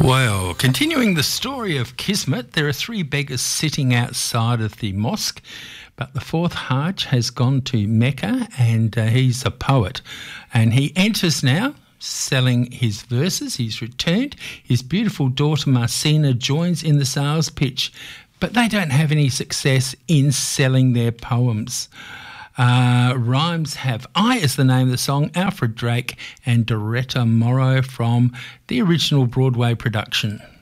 Well, continuing the story of Kismet, there are three beggars sitting outside of the mosque, but the fourth Hajj has gone to Mecca, and he's a poet. And he enters now, selling his verses. He's returned. His beautiful daughter Marcina joins in the sales pitch, but they don't have any success in selling their poems. Rhymes Have I is the name of the song. Alfred Drake and Doretta Morrow from the original Broadway production.